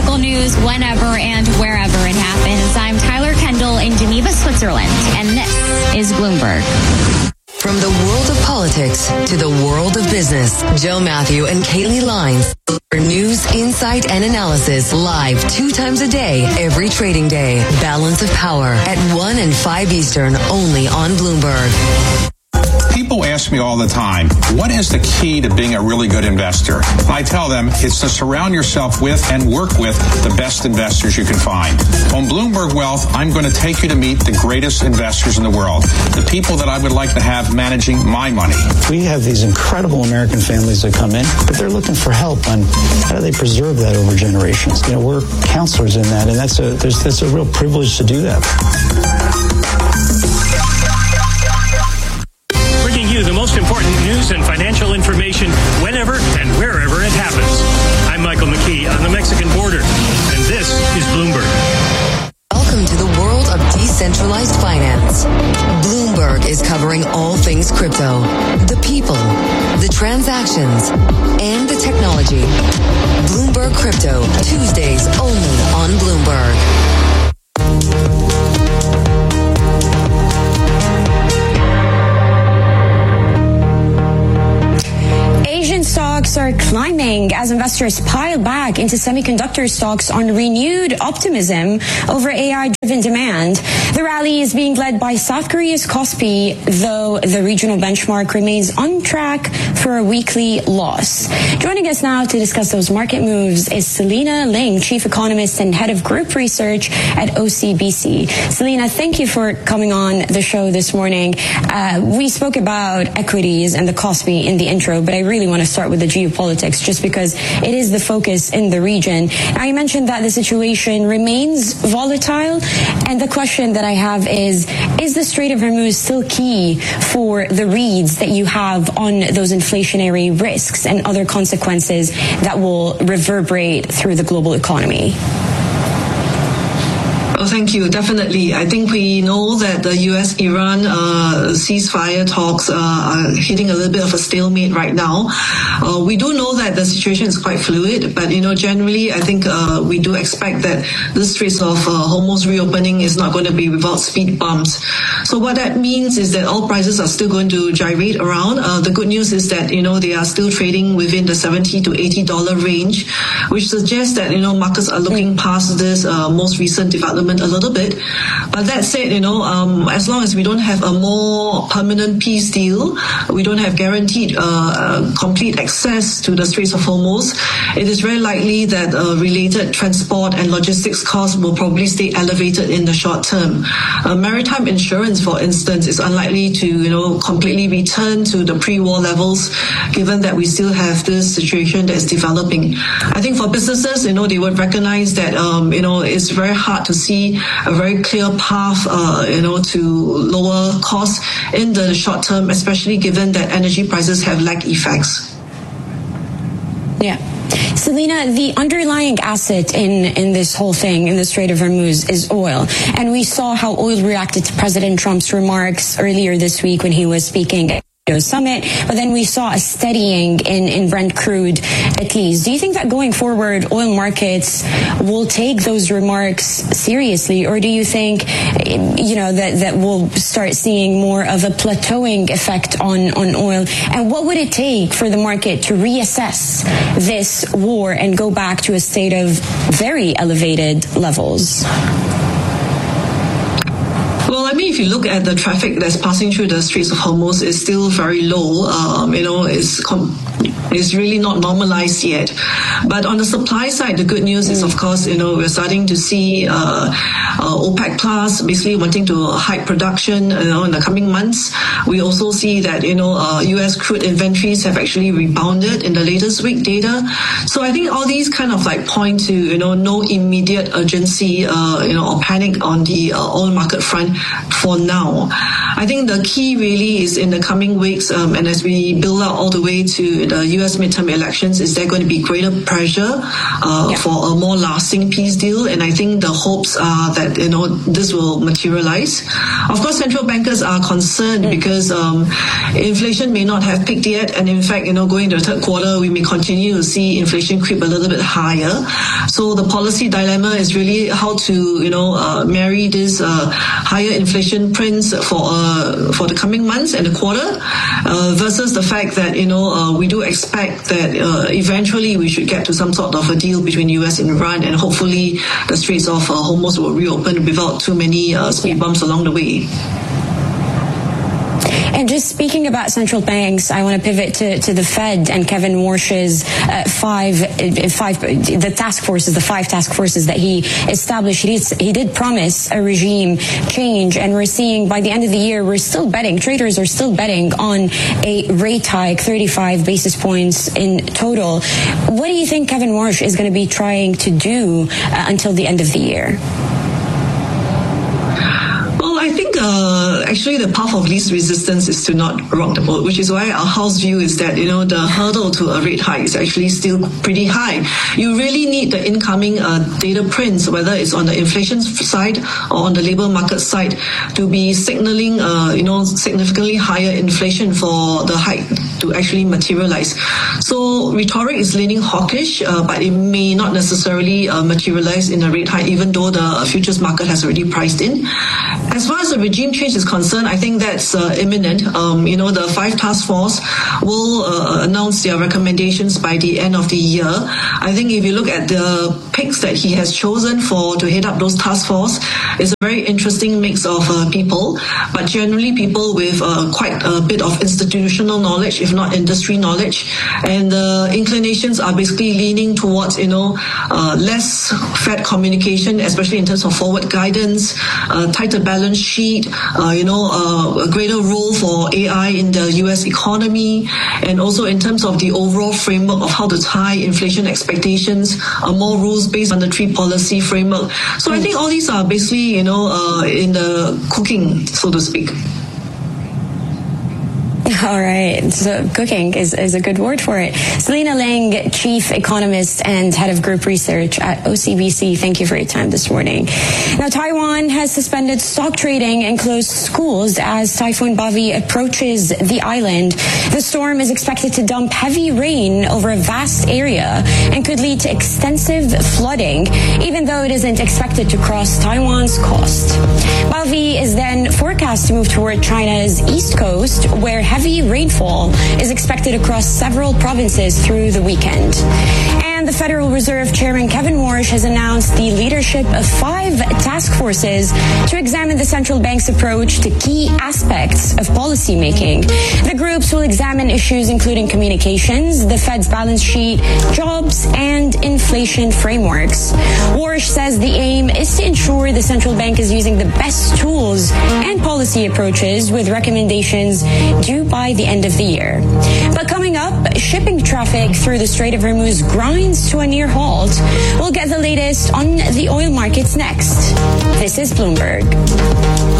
local news whenever and wherever it happens. I'm Tyler Kendall in Geneva, Switzerland, and this is Bloomberg. From the world of politics to the world of business, Joe Matthew and Kaylee Lines for news, insight, and analysis live 2 times a day, every trading day. Balance of Power at 1 and 5 Eastern, only on Bloomberg. People ask me all the time, what is the key to being a really good investor? I tell them it's to surround yourself with and work with the best investors you can find. On Bloomberg Wealth, I'm going to take you to meet the greatest investors in the world, the people that I would like to have managing my money. We have these incredible American families that come in, but they're looking for help on how do they preserve that over generations. You know, we're counselors in that, and that's a real privilege to do that. The most important news and financial information whenever and wherever it happens. I'm Michael McKee on the Mexican border, and this is Bloomberg. Welcome to the world of decentralized finance. Bloomberg is covering all things crypto, the people, the transactions, and the technology. Bloomberg Crypto, Tuesdays only on Bloomberg. Stocks are climbing as investors pile back into semiconductor stocks on renewed optimism over AI-driven demand. The rally is being led by South Korea's Kospi, though the regional benchmark remains on track for a weekly loss. Joining us now to discuss those market moves is Selena Ling, Chief Economist and Head of Group Research at OCBC. Selena, thank you for coming on the show this morning. We spoke about equities and the Kospi in the intro, but I really want to start with the geopolitics just because it is the focus in the region. Now, you mentioned that the situation remains volatile, and the question that I have is the Strait of Hormuz still key for the reads that you have on those inflationary risks and other consequences that will reverberate through the global economy? Oh, thank you. Definitely. I think we know that the U.S.-Iran ceasefire talks are hitting a little bit of a stalemate right now. We do know that the situation is quite fluid, but, generally, I think we do expect that the Straits of Hormuz reopening is not going to be without speed bumps. So what that means is that oil prices are still going to gyrate around. The good news is that, they are still trading within the $70 to $80 range, which suggests that, markets are looking past this most recent development a little bit. But that said, as long as we don't have a more permanent peace deal, we don't have guaranteed complete access to the Straits of Hormuz, it is very likely that related transport and logistics costs will probably stay elevated in the short term. Maritime insurance, for instance, is unlikely to, completely return to the pre-war levels, given that we still have this situation that is developing. I think for businesses, they would recognize that, it's very hard to see a very clear path, to lower costs in the short term, especially given that energy prices have lag effects. Yeah. Selena, the underlying asset in this whole thing, in the Strait of Hormuz, is oil. And we saw how oil reacted to President Trump's remarks earlier this week when he was speaking at summit, but then we saw a steadying in Brent crude at least. Do you think that going forward, oil markets will take those remarks seriously, or do you think, that we'll start seeing more of a plateauing effect on oil? And what would it take for the market to reassess this war and go back to a state of very elevated levels? Well, if you look at the traffic that's passing through the Straits of Hormuz, it's still very low. It's really not normalized yet. But on the supply side, the good news is, of course, we're starting to see OPEC Plus basically wanting to hike production, in the coming months. We also see that, U.S. crude inventories have actually rebounded in the latest week data. So I think all these kind of point to, no immediate urgency, or panic on the oil market front for now. I think the key really is in the coming weeks, and as we build out all the way to the U.S. midterm elections, is there going to be greater pressure for a more lasting peace deal? And I think the hopes are that this will materialize. Of course, central bankers are concerned because inflation may not have peaked yet, and in fact, going to the third quarter, we may continue to see inflation creep a little bit higher. So the policy dilemma is really how to marry this higher inflation prints for the coming months and the quarter versus the fact that we do expect that eventually we should get to some sort of a deal between US and Iran, and hopefully the Straits of Hormuz will reopen without too many speed bumps along the way. And just speaking about central banks, I want to pivot to the Fed and Kevin Warsh's the five task forces that he established. He did promise a regime change, and we're seeing by the end of the year, traders are still betting on a rate hike, 35 basis points in total. What do you think Kevin Warsh is going to be trying to do until the end of the year? I think actually the path of least resistance is to not rock the boat, which is why our house view is that the hurdle to a rate hike is actually still pretty high. You really need the incoming data prints, whether it's on the inflation side or on the labor market side, to be signaling significantly higher inflation for the hike to actually materialize. So rhetoric is leaning hawkish, but it may not necessarily materialize in a rate hike, even though the futures market has already priced in. As far as the regime change is concerned, I think that's imminent. The five task force will announce their recommendations by the end of the year. I think if you look at the picks that he has chosen to head up those task force, it's a very interesting mix of people, but generally people with quite a bit of institutional knowledge, if not industry knowledge. And the inclinations are basically leaning towards, less Fed communication, especially in terms of forward guidance, tighter balance sheet, a greater role for AI in the US economy, and also in terms of the overall framework of how to tie inflation expectations, more rules based on the trade policy framework. So I think all these are basically, in the cooking, so to speak. All right. So cooking is a good word for it. Selena Ling, Chief Economist and Head of Group Research at OCBC. Thank you for your time this morning. Now, Taiwan has suspended stock trading and closed schools as Typhoon Bavi approaches the island. The storm is expected to dump heavy rain over a vast area and could lead to extensive flooding, even though it isn't expected to cross Taiwan's coast. Bavi is then forecast to move toward China's east coast, where heavy rainfall is expected across several provinces through the weekend. And the Federal Reserve Chairman Kevin Warsh has announced the leadership of 5 task forces to examine the central bank's approach to key aspects of policymaking. The groups will examine issues including communications, the Fed's balance sheet, jobs, and inflation frameworks. Warsh says the aim is to ensure the central bank is using the best tools and policy approaches, with recommendations due by the end of the year. But coming up, shipping traffic through the Strait of Hormuz grinds to a near halt. We'll get the latest on the oil markets next. This is Bloomberg.